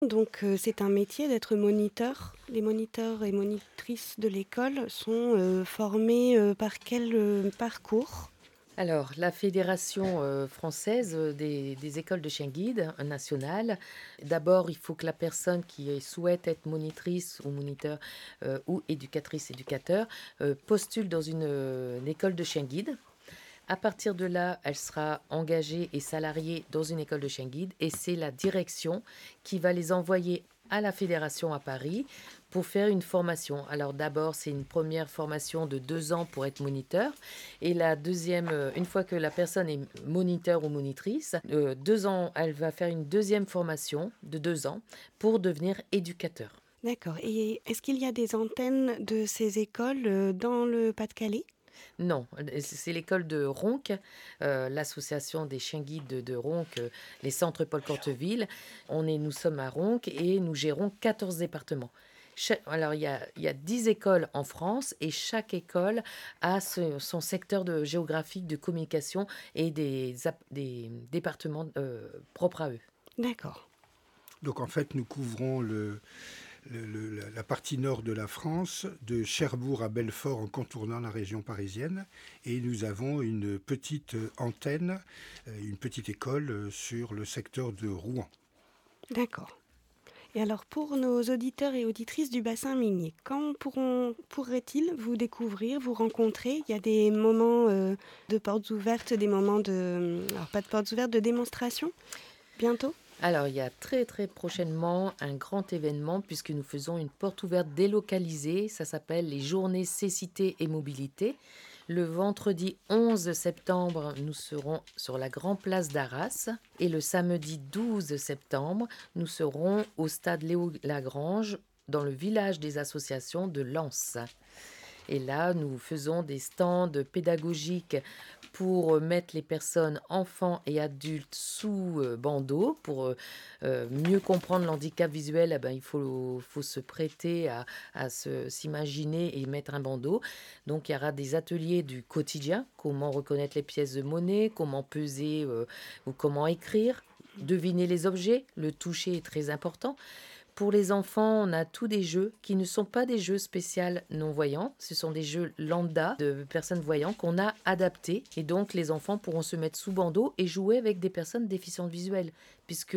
Donc c'est un métier d'être moniteur. Les moniteurs et monitrices de l'école sont, formés, par quel, parcours? Alors, la Fédération française des écoles de chiens guides nationale, d'abord, il faut que la personne qui souhaite être monitrice ou moniteur ou éducatrice, éducateur, postule dans une école de chiens guides. À partir de là, elle sera engagée et salariée dans une école de chiens guides et c'est la direction qui va les envoyer à la fédération à Paris pour faire une formation. Alors d'abord, c'est une première formation de 2 ans pour être moniteur et la deuxième, une fois que la personne est moniteur ou monitrice, 2 ans, elle va faire une deuxième formation de 2 ans pour devenir éducateur. D'accord, et est-ce qu'il y a des antennes de ces écoles, dans le Pas-de-Calais? Non, c'est l'école de Ronc, l'association des chiens guides de Ronc, les centres Paul Courteville. Nous sommes à Ronc et nous gérons 14 départements. Alors il y a 10 écoles en France et chaque école a son secteur géographique de communication et des départements propres à eux. D'accord. Donc en fait, nous couvrons la partie nord de la France, de Cherbourg à Belfort en contournant la région parisienne. Et nous avons une petite antenne, une petite école sur le secteur de Rouen. D'accord. Et alors pour nos auditeurs et auditrices du bassin minier, quand pourraient-ils vous découvrir, vous rencontrer? Il y a des moments, de portes ouvertes, des moments de, alors pas de portes ouvertes, de démonstration, bientôt? Alors, il y a très très prochainement un grand événement puisque nous faisons une porte ouverte délocalisée. Ça s'appelle les Journées Cécité et Mobilité. Le vendredi 11 septembre, nous serons sur la Grand Place d'Arras. Et le samedi 12 septembre, nous serons au stade Léo Lagrange, dans le village des associations de Lens. Et là, nous faisons des stands pédagogiques pour mettre les personnes, enfants et adultes, sous bandeau. Pour mieux comprendre l'handicap visuel, il faut se prêter à s'imaginer et mettre un bandeau. Donc, il y aura des ateliers du quotidien, comment reconnaître les pièces de monnaie, comment peser ou comment écrire, deviner les objets. Le toucher est très important. Pour les enfants, on a tous des jeux qui ne sont pas des jeux spéciaux non-voyants. Ce sont des jeux lambda de personnes voyantes qu'on a adaptés. Et donc, les enfants pourront se mettre sous bandeau et jouer avec des personnes déficientes visuelles. Puisque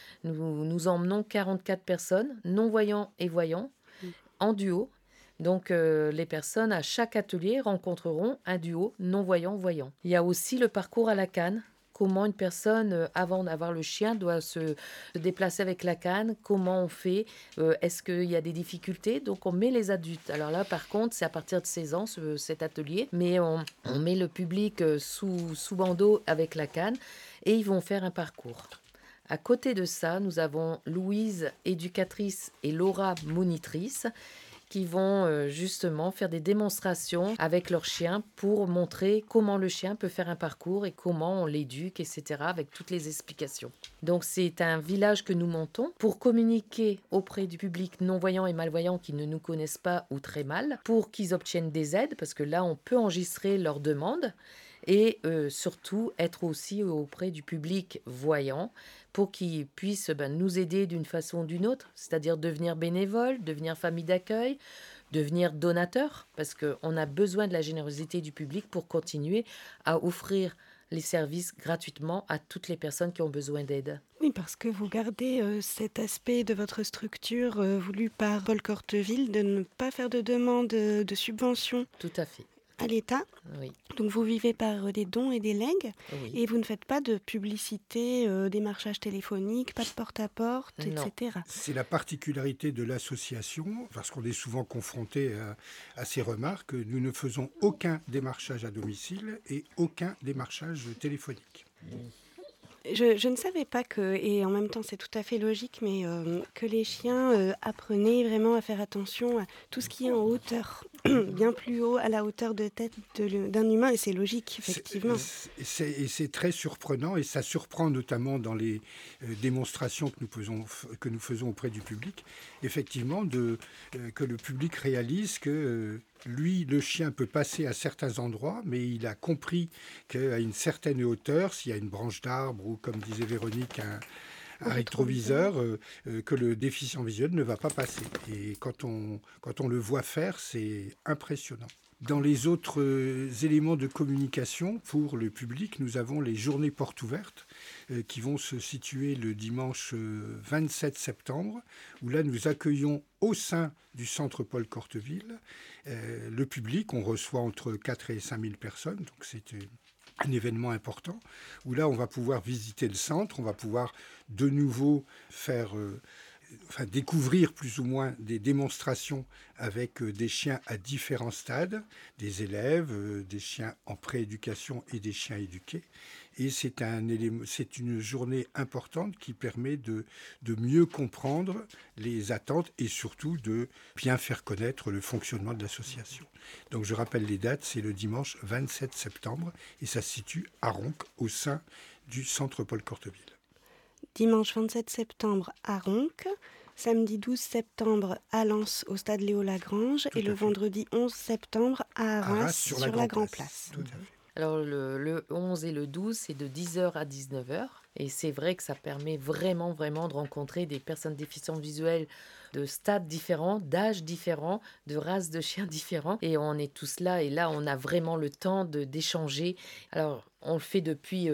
nous emmenons 44 personnes, non-voyants et voyants, en duo. Donc, les personnes à chaque atelier rencontreront un duo non-voyant-voyant. Il y a aussi le parcours à la canne. Comment une personne, avant d'avoir le chien, doit se déplacer avec la canne. Comment on fait, est-ce qu'il y a des difficultés? Donc, on met les adultes. Alors là, par contre, c'est à partir de 16 ans, cet atelier. Mais on met le public sous bandeau avec la canne et ils vont faire un parcours. À côté de ça, nous avons Louise, éducatrice, et Laura, monitrice, qui vont justement faire des démonstrations avec leur chien pour montrer comment le chien peut faire un parcours et comment on l'éduque, etc., avec toutes les explications. Donc c'est un village que nous montons pour communiquer auprès du public non-voyant et malvoyant qui ne nous connaissent pas ou très mal, pour qu'ils obtiennent des aides, parce que là on peut enregistrer leurs demandes, et surtout être aussi auprès du public voyant pour qu'ils puissent nous aider d'une façon ou d'une autre, c'est-à-dire devenir bénévole, devenir famille d'accueil, devenir donateur, parce qu'on a besoin de la générosité du public pour continuer à offrir les services gratuitement à toutes les personnes qui ont besoin d'aide. Oui, parce que vous gardez, cet aspect de votre structure, voulu par Paul Corteville, de ne pas faire de demande, de subvention Tout à fait, à l'État. oui, Donc vous vivez par, des dons et des legs, oui, et vous ne faites pas de publicité, démarchage téléphonique, pas de porte-à-porte, et non. cetera? C'est la particularité de l'association, parce qu'on est souvent confronté à ces remarques. Nous ne faisons aucun démarchage à domicile et aucun démarchage téléphonique. Je ne savais pas que, et en même temps c'est tout à fait logique, mais que les chiens apprenaient vraiment à faire attention à tout ce qui est en hauteur, bien plus haut, à la hauteur de tête d'un humain, et c'est logique, effectivement. Et c'est très surprenant et ça surprend notamment dans les démonstrations que nous faisons auprès du public, effectivement, que le public réalise que lui, le chien peut passer à certains endroits, mais il a compris qu'à une certaine hauteur, s'il y a une branche d'arbre ou, comme disait Véronique, un rétroviseur que le déficient visuel ne va pas passer. Et quand on le voit faire, c'est impressionnant. Dans les autres éléments de communication pour le public, nous avons les journées portes ouvertes qui vont se situer le dimanche 27 septembre, où là nous accueillons au sein du centre Paul Corteville le public. On reçoit entre 4 et 5 000 personnes, donc c'est un événement important, où là on va pouvoir visiter le centre, on va pouvoir de nouveau faire... découvrir plus ou moins des démonstrations avec des chiens à différents stades, des élèves, des chiens en prééducation et des chiens éduqués. Et c'est une journée importante qui permet de mieux comprendre les attentes et surtout de bien faire connaître le fonctionnement de l'association. Donc je rappelle les dates, c'est le dimanche 27 septembre et ça se situe à Ronc au sein du centre Paul Corteville. Dimanche 27 septembre à Ronc, samedi 12 septembre à Lens au stade Léo-Lagrange et le vendredi 11 septembre à Arras sur la Grand Place. Tout à fait. Alors le 11 et le 12, c'est de 10h à 19h. Et c'est vrai que ça permet vraiment de rencontrer des personnes déficientes visuelles de stades différents, d'âges différents, de races de chiens différents. Et on est tous là. Et là, on a vraiment le temps d'échanger. Alors, on le fait depuis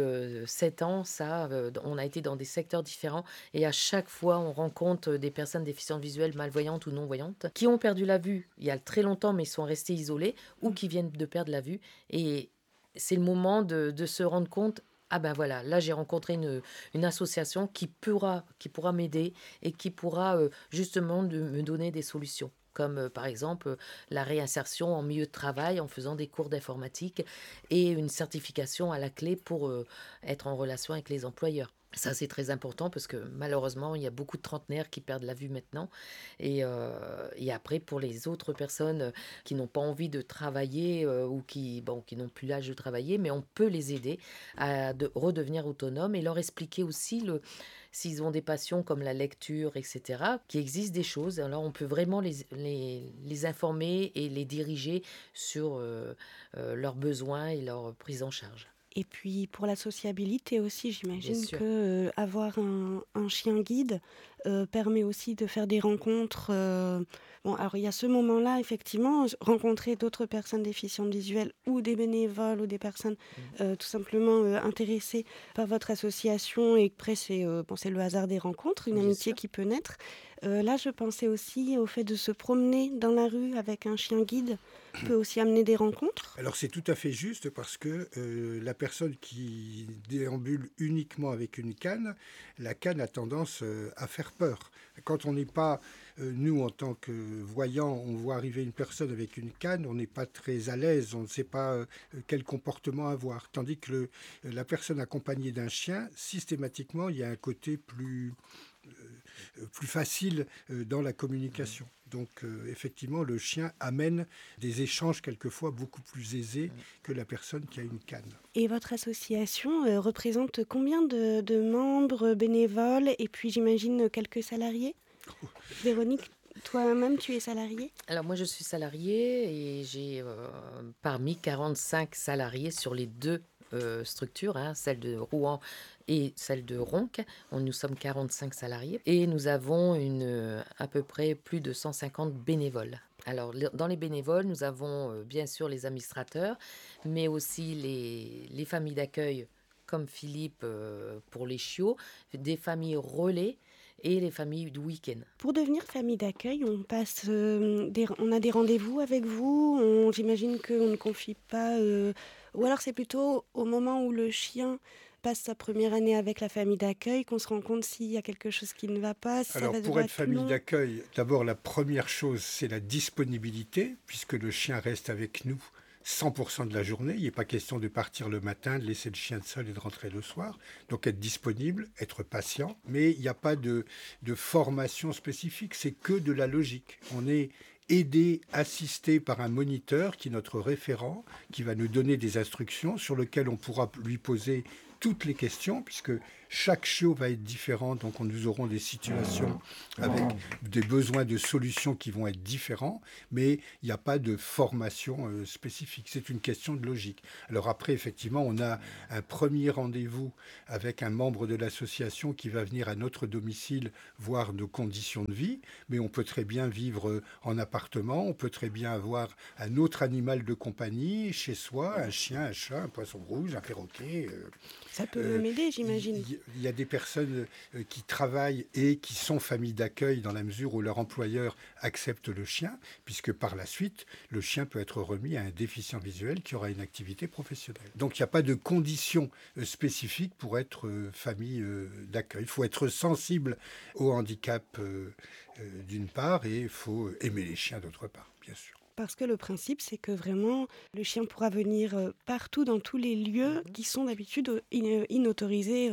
7 ans, ça. On a été dans des secteurs différents. Et à chaque fois, on rencontre des personnes déficientes visuelles, malvoyantes ou non-voyantes, qui ont perdu la vue il y a très longtemps, mais sont restés isolés, ou qui viennent de perdre la vue. Et c'est le moment de se rendre compte, ah ben voilà, là j'ai rencontré une association qui pourra m'aider et qui pourra justement me donner des solutions. Comme par exemple la réinsertion en milieu de travail en faisant des cours d'informatique et une certification à la clé pour être en relation avec les employeurs. Ça, c'est très important parce que malheureusement, il y a beaucoup de trentenaires qui perdent la vue maintenant. Et après, pour les autres personnes qui n'ont pas envie de travailler ou qui n'ont plus l'âge de travailler, mais on peut les aider à redevenir autonomes et leur expliquer aussi, s'ils ont des passions comme la lecture, etc., qu'il existe des choses. Alors, on peut vraiment les informer et les diriger sur leurs besoins et leur prise en charge. Et puis pour la sociabilité aussi, j'imagine que avoir un chien guide permet aussi de faire des rencontres. Bon, alors il y a ce moment-là, effectivement, rencontrer d'autres personnes déficientes visuelles ou des bénévoles ou des personnes tout simplement intéressées par votre association. Et après, c'est le hasard des rencontres, une amitié qui peut naître. Là, je pensais aussi au fait de se promener dans la rue avec un chien guide peut aussi amener des rencontres. Alors c'est tout à fait juste parce que la personne qui déambule uniquement avec une canne, la canne a tendance à faire peur. Quand on n'est pas, nous en tant que voyants, on voit arriver une personne avec une canne, on n'est pas très à l'aise, on ne sait pas quel comportement avoir. Tandis que la personne accompagnée d'un chien, systématiquement, il y a un côté plus facile dans la communication. Donc effectivement, le chien amène des échanges quelquefois beaucoup plus aisés que la personne qui a une canne. Et votre association représente combien de membres bénévoles et puis j'imagine quelques salariés ? Véronique, toi-même, tu es salariée ? Alors moi, je suis salariée et j'ai parmi 45 salariés sur les deux structures, celle de Rouen et celle de Ronc. Nous sommes 45 salariés et nous avons à peu près plus de 150 bénévoles. Alors, dans les bénévoles, nous avons bien sûr les administrateurs, mais aussi les familles d'accueil comme Philippe pour les chiots, des familles relais et les familles du week-end. Pour devenir famille d'accueil, on a des rendez-vous avec vous. J'imagine qu'on ne confie pas... ou alors c'est plutôt au moment où le chien passe sa première année avec la famille d'accueil qu'on se rend compte s'il y a quelque chose qui ne va pas. Alors pour être famille d'accueil, d'abord la première chose, c'est la disponibilité, puisque le chien reste avec nous 100% de la journée. Il n'est pas question de partir le matin, de laisser le chien seul et de rentrer le soir. Donc être disponible, être patient. Mais il n'y a pas de formation spécifique, c'est que de la logique. On est aidé, assisté par un moniteur qui est notre référent, qui va nous donner des instructions sur lesquelles on pourra lui poser toutes les questions, puisque chaque chiot va être différent, donc nous aurons des situations avec des besoins de solutions qui vont être différents, mais il n'y a pas de formation spécifique. C'est une question de logique. Alors après, effectivement, on a un premier rendez-vous avec un membre de l'association qui va venir à notre domicile voir nos conditions de vie, mais on peut très bien vivre en appartement, on peut très bien avoir un autre animal de compagnie chez soi, un chien, un chat, un poisson rouge, un perroquet. Ça peut m'aider, j'imagine. Il y a des personnes qui travaillent et qui sont familles d'accueil dans la mesure où leur employeur accepte le chien, puisque par la suite, le chien peut être remis à un déficient visuel qui aura une activité professionnelle. Donc il n'y a pas de conditions spécifiques pour être famille d'accueil. Il faut être sensible au handicap d'une part et il faut aimer les chiens d'autre part, bien sûr. Parce que le principe, c'est que vraiment, le chien pourra venir partout dans tous les lieux qui sont d'habitude inautorisés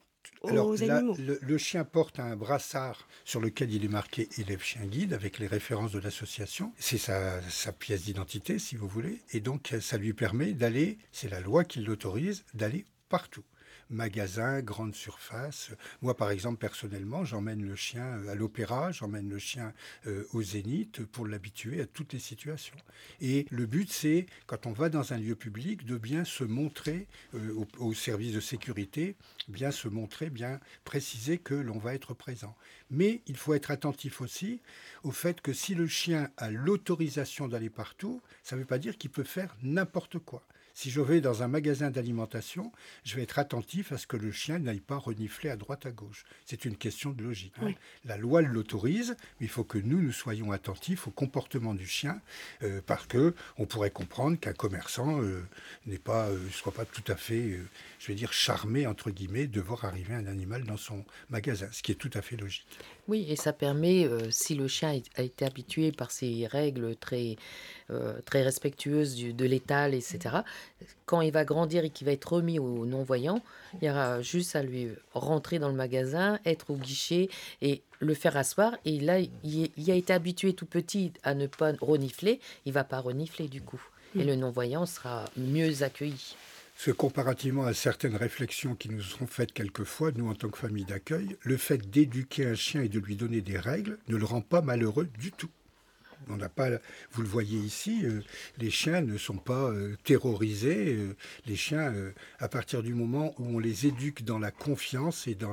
aux animaux. Le chien porte un brassard sur lequel il est marqué élève chien guide avec les références de l'association. C'est sa pièce d'identité, si vous voulez. Et donc, ça lui permet d'aller, c'est la loi qui l'autorise, d'aller partout. Magasins, grandes surfaces. Moi, par exemple, personnellement, j'emmène le chien à l'opéra, j'emmène le chien au Zénith pour l'habituer à toutes les situations. Et le but, c'est, quand on va dans un lieu public, de bien se montrer au service de sécurité, bien se montrer, bien préciser que l'on va être présent. Mais il faut être attentif aussi au fait que si le chien a l'autorisation d'aller partout, ça ne veut pas dire qu'il peut faire n'importe quoi. Si je vais dans un magasin d'alimentation, je vais être attentif à ce que le chien n'aille pas renifler à droite à gauche. C'est une question de logique. Oui. La loi l'autorise, mais il faut que nous soyons attentifs au comportement du chien, parce qu'on pourrait comprendre qu'un commerçant ne soit pas tout à fait, je vais dire, charmé, entre guillemets, de voir arriver un animal dans son magasin, ce qui est tout à fait logique. Oui, et ça permet, si le chien a été habitué par ces règles très respectueuses de l'étal, etc., quand il va grandir et qu'il va être remis aux non-voyants, il y aura juste à lui rentrer dans le magasin, être au guichet et le faire asseoir. Et là, il a été habitué tout petit à ne pas renifler, il ne va pas renifler du coup. Et le non-voyant sera mieux accueilli. Parce que comparativement à certaines réflexions qui nous sont faites quelquefois, nous en tant que famille d'accueil, le fait d'éduquer un chien et de lui donner des règles ne le rend pas malheureux du tout. On n'a pas, vous le voyez ici, les chiens ne sont pas terrorisés. Les chiens, à partir du moment où on les éduque dans la confiance et dans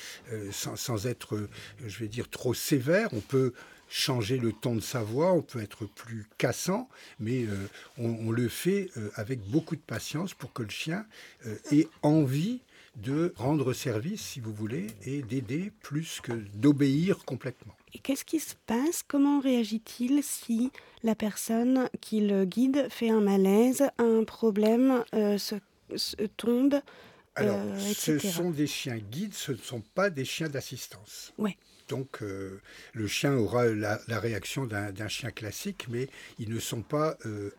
sans être, je vais dire, trop sévère, on peut changer le ton de sa voix, on peut être plus cassant, mais on le fait avec beaucoup de patience pour que le chien ait envie de rendre service, si vous voulez, et d'aider plus que d'obéir complètement. Et qu'est-ce qui se passe? Comment réagit-il si la personne qui le guide fait un malaise, a un problème, tombe, Alors, etc. ce sont des chiens guides, ce ne sont pas des chiens d'assistance. Ouais. Donc, le chien aura la réaction d'un chien classique, mais ils ne sont pas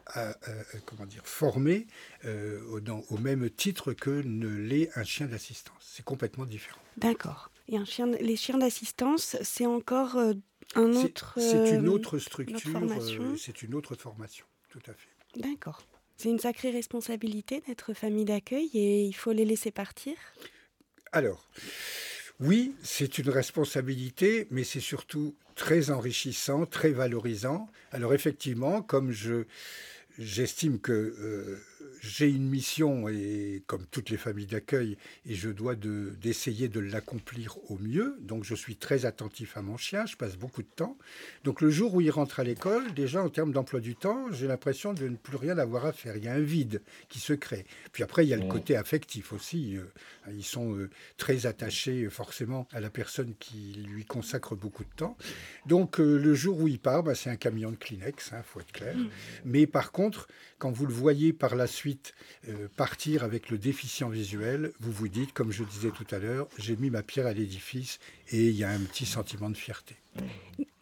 formés au même titre que ne l'est un chien d'assistance. C'est complètement différent. D'accord. Et les chiens d'assistance, c'est encore un autre... C'est une autre structure, c'est une autre formation, tout à fait. D'accord. C'est une sacrée responsabilité d'être famille d'accueil et il faut les laisser partir? Alors... Oui, c'est une responsabilité, mais c'est surtout très enrichissant, très valorisant. Alors effectivement, comme j'estime que j'ai une mission, et comme toutes les familles d'accueil, et je dois d'essayer de l'accomplir au mieux. Donc je suis très attentif à mon chien, je passe beaucoup de temps. Donc le jour où il rentre à l'école, déjà en termes d'emploi du temps, j'ai l'impression de ne plus rien avoir à faire. Il y a un vide qui se crée. Puis après, il y a le côté affectif aussi. Ils sont très attachés forcément à la personne qui lui consacre beaucoup de temps. Donc le jour où il part, c'est un camion de Kleenex, faut être clair. Mais par contre, quand vous le voyez par la suite partir avec le déficient visuel, vous vous dites, comme je disais tout à l'heure, j'ai mis ma pierre à l'édifice et il y a un petit sentiment de fierté.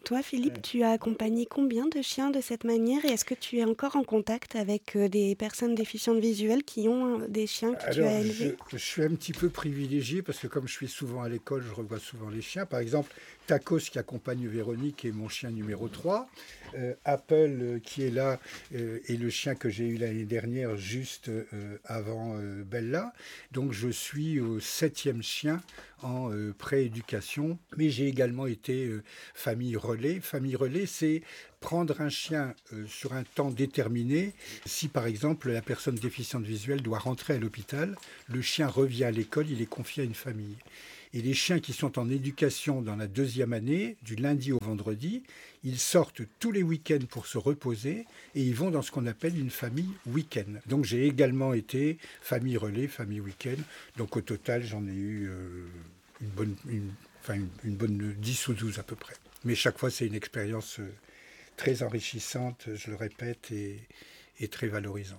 Toi, Philippe, tu as accompagné combien de chiens de cette manière et est-ce que tu es encore en contact avec des personnes déficientes visuelles qui ont des chiens que tu Alors, as élevés? je suis un petit peu privilégié parce que comme je suis souvent à l'école, je revois souvent les chiens. Par exemple, Tacos qui accompagne Véronique est mon chien numéro 3. Apple qui est là est le chien que j'ai eu l'année dernière juste avant Bella. Donc je suis au 7e chien en prééducation. Mais j'ai également été famille relais. Famille relais, c'est prendre un chien sur un temps déterminé. Si par exemple la personne déficiente visuelle doit rentrer à l'hôpital, le chien revient à l'école, il est confié à une famille. Et les chiens qui sont en éducation dans la 2e année, du lundi au vendredi, ils sortent tous les week-ends pour se reposer et ils vont dans ce qu'on appelle une famille week-end. Donc j'ai également été famille relais, famille week-end. Donc au total, j'en ai eu une bonne 10 ou 12 à peu près. Mais chaque fois, c'est une expérience très enrichissante, je le répète, et très valorisante.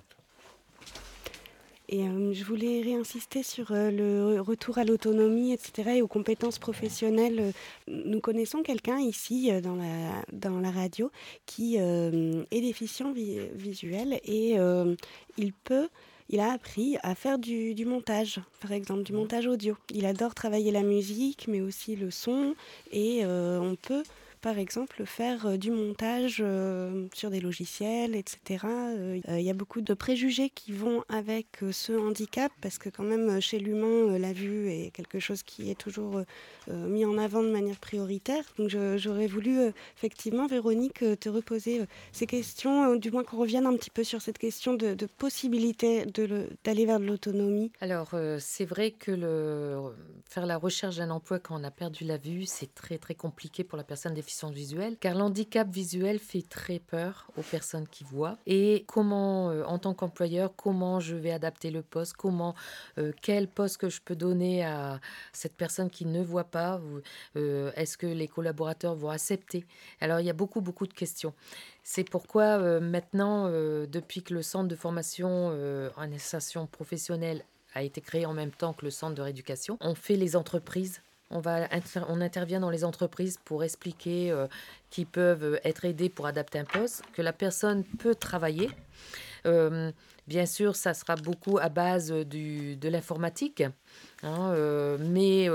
Et je voulais réinsister sur le retour à l'autonomie, etc., et aux compétences professionnelles. Nous connaissons quelqu'un ici dans la radio qui est déficient visuel et il a appris à faire du montage, par exemple, du montage audio. Il adore travailler la musique, mais aussi le son, et on peut par exemple, faire du montage sur des logiciels, etc. Il y a beaucoup de préjugés qui vont avec ce handicap, parce que quand même, chez l'humain, la vue est quelque chose qui est toujours mis en avant de manière prioritaire. Donc j'aurais voulu, effectivement, Véronique, te reposer ces questions, du moins qu'on revienne un petit peu sur cette question de possibilité d'aller vers de l'autonomie. Alors, c'est vrai que faire la recherche d'un emploi quand on a perdu la vue, c'est très très compliqué pour la personne déficiente visuelle, car l'handicap visuel fait très peur aux personnes qui voient. Et comment, en tant qu'employeur, comment je vais adapter le poste, quel poste que je peux donner à cette personne qui ne voit pas, est-ce que les collaborateurs vont accepter? Alors, il y a beaucoup beaucoup de questions. C'est pourquoi maintenant, depuis que le centre de formation en insertion professionnelle a été créé en même temps que le centre de rééducation, on fait les entreprises. On intervient dans les entreprises pour expliquer qu'ils peuvent être aidés pour adapter un poste, que la personne peut travailler. Bien sûr, ça sera beaucoup à base de l'informatique, hein, mais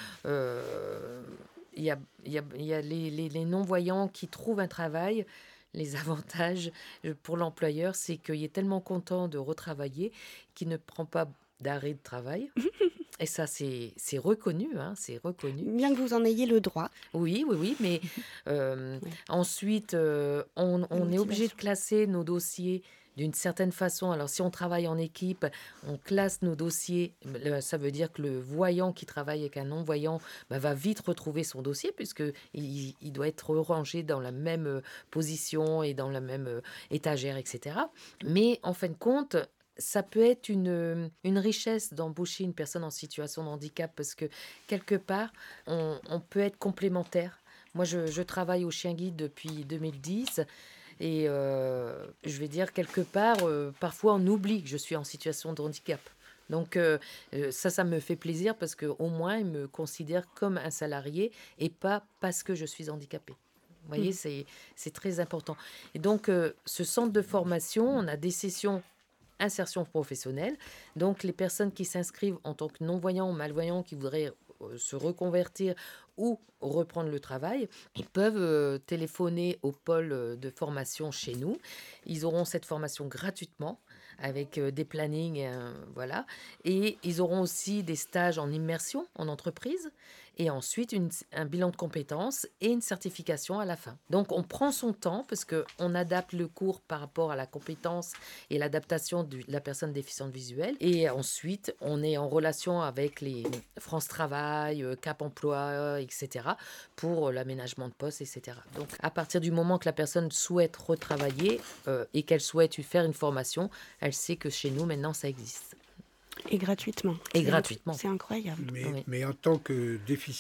il y a les non-voyants qui trouvent un travail. Les avantages pour l'employeur, c'est qu'il est tellement content de retravailler qu'il ne prend pas d'arrêt de travail. Et ça, c'est reconnu, hein, c'est reconnu. Bien que vous en ayez le droit. Oui, mais Ouais. ensuite, on est obligé de classer nos dossiers d'une certaine façon. Alors, si on travaille en équipe, on classe nos dossiers. Ça veut dire que le voyant qui travaille avec un non-voyant va vite retrouver son dossier puisqu'il doit être rangé dans la même position et dans la même étagère, etc. Mais en fin de compte, ça peut être une richesse d'embaucher une personne en situation de handicap parce que quelque part, on peut être complémentaire. Moi, je travaille au Chien Guide depuis 2010 et je vais dire quelque part, parfois on oublie que je suis en situation de handicap. Donc ça me fait plaisir parce qu'au moins, ils me considèrent comme un salarié et pas parce que je suis handicapée. Vous voyez, c'est très important. Et donc, ce centre de formation, on a des sessions insertion professionnelle. Donc, les personnes qui s'inscrivent en tant que non-voyants ou malvoyants qui voudraient se reconvertir ou reprendre le travail, ils peuvent téléphoner au pôle de formation chez nous. Ils auront cette formation gratuitement avec des plannings, voilà. Et ils auront aussi des stages en immersion en entreprise et ensuite un bilan de compétences et une certification à la fin. Donc, on prend son temps parce qu'on adapte le cours par rapport à la compétence et l'adaptation de la personne déficiente visuelle. Et ensuite, on est en relation avec les France Travail, Cap Emploi, etc. pour l'aménagement de poste, etc. Donc, à partir du moment que la personne souhaite retravailler et qu'elle souhaite faire une formation, elle sait que chez nous, maintenant, ça existe. Et gratuitement. Et gratuitement. C'est incroyable. Mais en tant que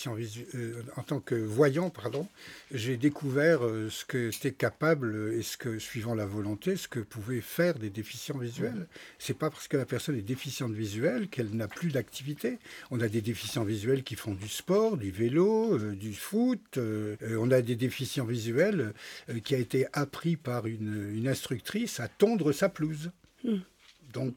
en tant que voyant, j'ai découvert ce que c'était capable et suivant la volonté, ce que pouvaient faire des déficients visuels. C'est pas parce que la personne est déficiente visuelle qu'elle n'a plus d'activité. On a des déficients visuels qui font du sport, du vélo, du foot. On a des déficients visuels qui a été appris par une instructrice à tondre sa pelouse. Donc,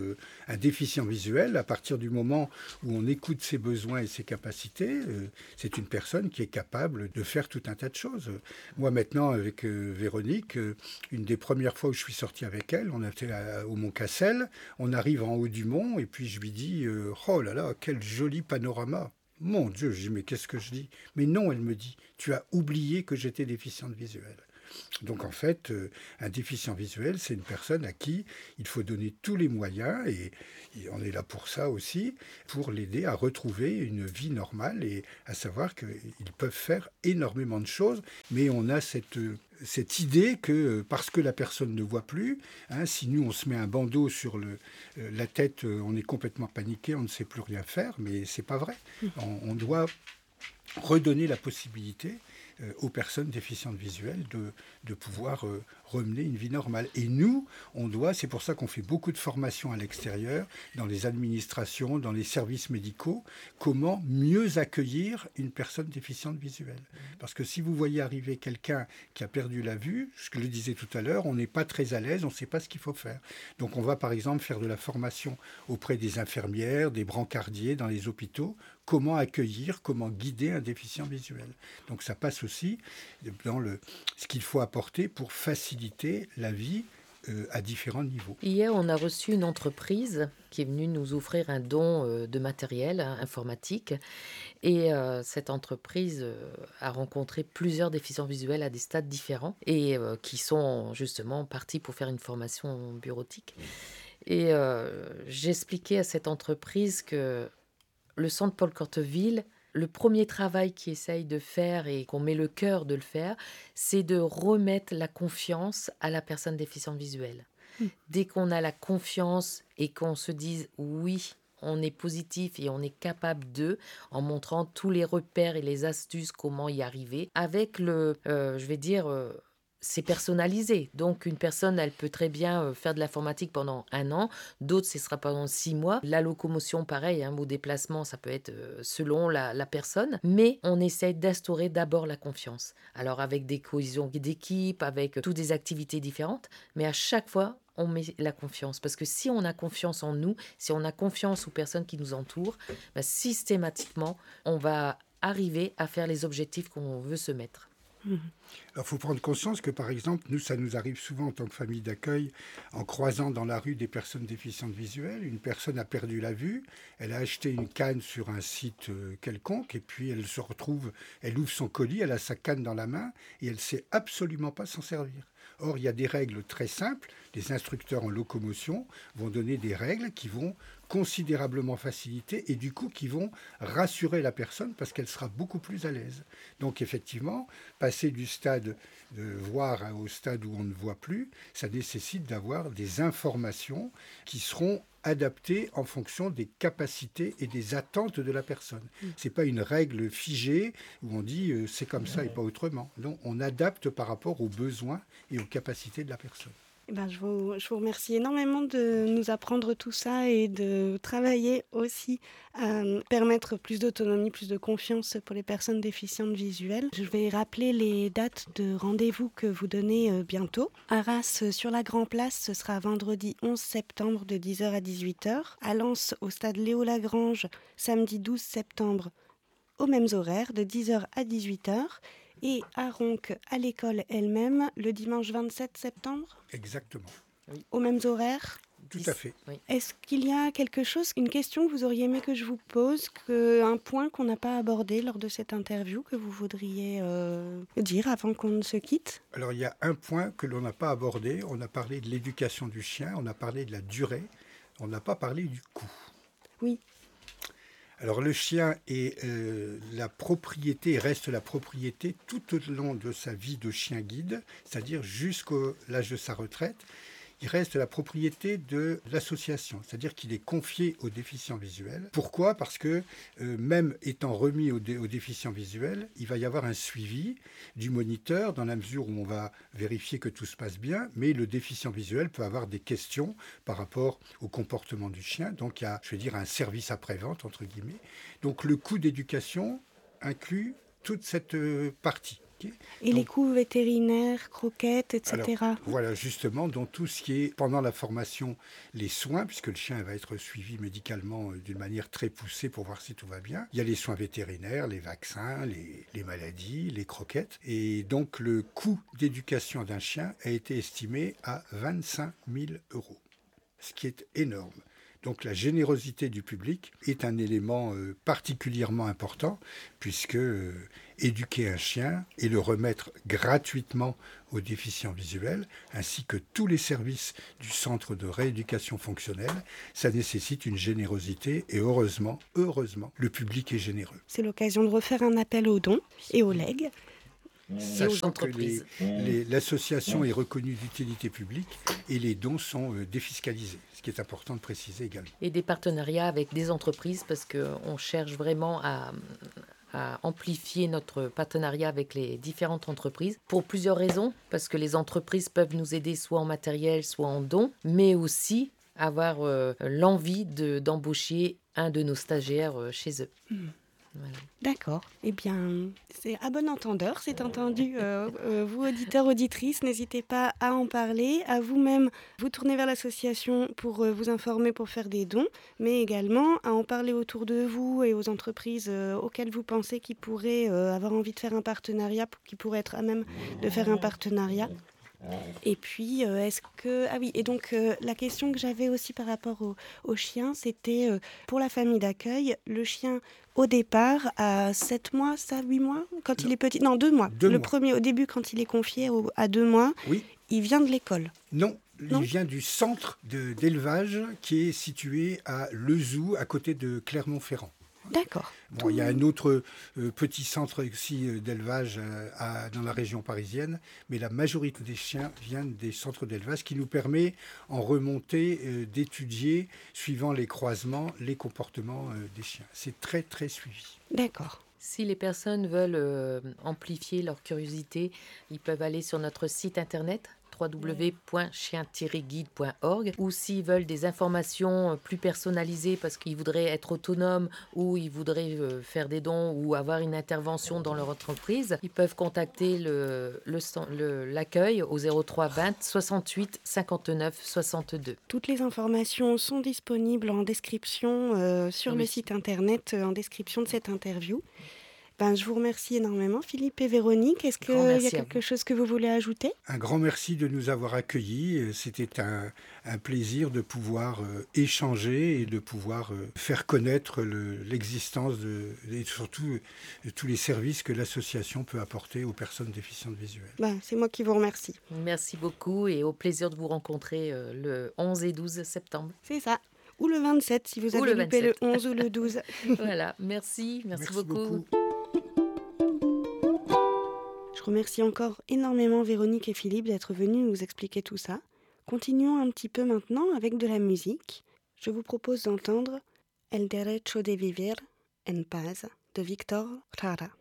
un déficient visuel, à partir du moment où on écoute ses besoins et ses capacités, c'est une personne qui est capable de faire tout un tas de choses. Moi, maintenant, avec Véronique, une des premières fois où je suis sorti avec elle, on était au Mont Cassel, on arrive en haut du mont, et puis je lui dis « Oh là là, quel joli panorama !» Mon Dieu, je dis « Mais qu'est-ce que je dis ?» Mais non, elle me dit « Tu as oublié que j'étais déficiente visuelle. » Donc en fait, un déficient visuel, c'est une personne à qui il faut donner tous les moyens, et on est là pour ça aussi, pour l'aider à retrouver une vie normale, et à savoir qu'ils peuvent faire énormément de choses, mais on a cette idée que parce que la personne ne voit plus, si nous on se met un bandeau sur la tête, on est complètement paniqué, on ne sait plus rien faire, mais c'est pas vrai. On doit redonner la possibilité aux personnes déficientes visuelles de pouvoir remener une vie normale. Et nous, c'est pour ça qu'on fait beaucoup de formations à l'extérieur, dans les administrations, dans les services médicaux, comment mieux accueillir une personne déficiente visuelle. Parce que si vous voyez arriver quelqu'un qui a perdu la vue, ce que je le disais tout à l'heure, on n'est pas très à l'aise, on ne sait pas ce qu'il faut faire. Donc on va par exemple faire de la formation auprès des infirmières, des brancardiers dans les hôpitaux, comment accueillir, comment guider un déficient visuel. Donc ça passe aussi dans ce qu'il faut apporter pour faciliter la vie à différents niveaux. Hier, on a reçu une entreprise qui est venue nous offrir un don de matériel informatique. Et cette entreprise a rencontré plusieurs déficients visuels à des stades différents et qui sont justement partis pour faire une formation bureautique. Et j'expliquais à cette entreprise que le centre Paul Corteville, le premier travail qu'il essaye de faire et qu'on met le cœur de le faire, c'est de remettre la confiance à la personne déficiente visuelle. Dès qu'on a la confiance et qu'on se dise oui, on est positif et on est capable en montrant tous les repères et les astuces, comment y arriver, avec c'est personnalisé. Donc, une personne, elle peut très bien faire de l'informatique pendant 1 an. D'autres, ce sera pendant 6 mois. La locomotion, pareil, au déplacement, ça peut être selon la personne. Mais on essaye d'instaurer d'abord la confiance. Alors, avec des cohésions d'équipe, avec toutes des activités différentes. Mais à chaque fois, on met la confiance. Parce que si on a confiance en nous, si on a confiance aux personnes qui nous entourent, systématiquement, on va arriver à faire les objectifs qu'on veut se mettre. Alors, il faut prendre conscience que, par exemple, ça nous arrive souvent en tant que famille d'accueil, en croisant dans la rue des personnes déficientes visuelles. Une personne a perdu la vue, elle a acheté une canne sur un site quelconque, et puis elle se retrouve, elle ouvre son colis, elle a sa canne dans la main, et elle ne sait absolument pas s'en servir. Or, il y a des règles très simples. Les instructeurs en locomotion vont donner des règles qui vont considérablement faciliter et du coup qui vont rassurer la personne parce qu'elle sera beaucoup plus à l'aise. Donc effectivement, passer du stade de voir au stade où on ne voit plus, ça nécessite d'avoir des informations qui seront adaptées en fonction des capacités et des attentes de la personne. C'est pas une règle figée où on dit c'est comme ça et pas autrement. Non, on adapte par rapport aux besoins et aux capacités de la personne. Je vous remercie énormément de nous apprendre tout ça et de travailler aussi à permettre plus d'autonomie, plus de confiance pour les personnes déficientes visuelles. Je vais rappeler les dates de rendez-vous que vous donnez bientôt. À Arras, sur la Grand Place, ce sera vendredi 11 septembre de 10h à 18h. À Lens, au stade Léo Lagrange, samedi 12 septembre, aux mêmes horaires, de 10h à 18h. Et à Ronques, à l'école elle-même, le dimanche 27 septembre. Exactement. Oui. Aux mêmes horaires. Tout à fait. Oui. Est-ce qu'il y a une question que vous auriez aimé que je vous pose, un point qu'on n'a pas abordé lors de cette interview, que vous voudriez dire avant qu'on ne se quitte ? Alors, il y a un point que l'on n'a pas abordé. On a parlé de l'éducation du chien, on a parlé de la durée, on n'a pas parlé du coût. Oui. Alors le chien est reste la propriété tout au long de sa vie de chien guide, c'est-à-dire jusqu'à l'âge de sa retraite. il reste la propriété de l'association, c'est-à-dire qu'il est confié aux déficients visuels. Pourquoi ? Parce que même étant remis aux déficients visuels, il va y avoir un suivi du moniteur dans la mesure où on va vérifier que tout se passe bien, mais le déficient visuel peut avoir des questions par rapport au comportement du chien. Donc il y a, je vais dire, un service après-vente, entre guillemets. Donc le coût d'éducation inclut toute cette partie. Okay. Et donc, les coûts vétérinaires, croquettes, etc. Alors, voilà, justement, dans tout ce qui est, pendant la formation, les soins, puisque le chien va être suivi médicalement d'une manière très poussée pour voir si tout va bien. Il y a les soins vétérinaires, les vaccins, les maladies, les croquettes. Et donc, le coût d'éducation d'un chien a été estimé à 25 000 €, ce qui est énorme. Donc la générosité du public est un élément particulièrement important puisque éduquer un chien et le remettre gratuitement aux déficients visuels, ainsi que tous les services du centre de rééducation fonctionnelle, ça nécessite une générosité et heureusement, le public est généreux. C'est l'occasion de refaire un appel aux dons et aux legs. Sachant que l'association est reconnue d'utilité publique et les dons sont défiscalisés, ce qui est important de préciser également. Et des partenariats avec des entreprises parce qu'on cherche vraiment à amplifier notre partenariat avec les différentes entreprises pour plusieurs raisons, parce que les entreprises peuvent nous aider soit en matériel, soit en dons, mais aussi avoir l'envie d'embaucher un de nos stagiaires chez eux. Voilà. D'accord. Eh bien, c'est à bon entendeur, c'est entendu. Vous, auditeurs, auditrices, n'hésitez pas à en parler, à vous-même vous tourner vers l'association pour vous informer, pour faire des dons, mais également à en parler autour de vous et aux entreprises auxquelles vous pensez qui pourraient avoir envie de faire un partenariat, qui pourraient être à même de faire un partenariat. Et puis, est-ce que... Ah oui, et donc la question que j'avais aussi par rapport au chien, c'était pour la famille d'accueil, le chien au départ à 7 mois, 8 mois, quand il est petit. Non, 2 mois. Premier, au début, quand il est confié à 2 mois, oui. Il vient de l'école. Non, il vient du centre d'élevage qui est situé à Lezoux, à côté de Clermont-Ferrand. D'accord. Bon, il y a un autre petit centre aussi d'élevage dans la région parisienne, mais la majorité des chiens viennent des centres d'élevage qui nous permet, en remontée, d'étudier, suivant les croisements, les comportements des chiens. C'est très, très suivi. D'accord. Si les personnes veulent amplifier leur curiosité, ils peuvent aller sur notre site internet www.chien-guide.org ou s'ils veulent des informations plus personnalisées parce qu'ils voudraient être autonomes ou ils voudraient faire des dons ou avoir une intervention dans leur entreprise, ils peuvent contacter l'accueil au 03 20 68 59 62. Toutes les informations sont disponibles en description sur le site internet, en description de cette interview. Je vous remercie énormément, Philippe et Véronique. Est-ce qu'il y a quelque chose que vous voulez ajouter ? Un grand merci de nous avoir accueillis. C'était un plaisir de pouvoir échanger et de pouvoir faire connaître l'existence et surtout tous les services que l'association peut apporter aux personnes déficientes visuelles. C'est moi qui vous remercie. Merci beaucoup et au plaisir de vous rencontrer le 11 et 12 septembre. C'est ça. Ou le 27 si vous avez loupé le 11 ou le 12. Voilà, merci beaucoup. Je remercie encore énormément Véronique et Philippe d'être venus nous expliquer tout ça. Continuons un petit peu maintenant avec de la musique. Je vous propose d'entendre El derecho de vivir en paz de Víctor Jara.